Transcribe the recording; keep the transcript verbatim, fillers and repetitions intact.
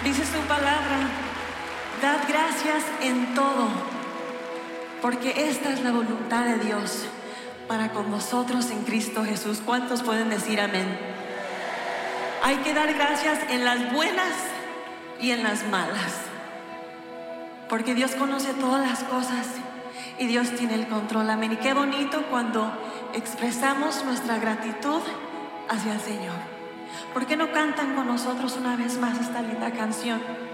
Dice su palabra, dad gracias en todo, porque esta es la voluntad de Dios para con nosotros en Cristo Jesús. ¿Cuántos pueden decir amén? Hay que dar gracias en las buenas y en las malas, porque Dios conoce todas las cosas y Dios tiene el control. Amén. Y qué bonito cuando expresamos nuestra gratitud hacia el Señor. ¿Por qué no cantan con nosotros una vez más esta linda canción?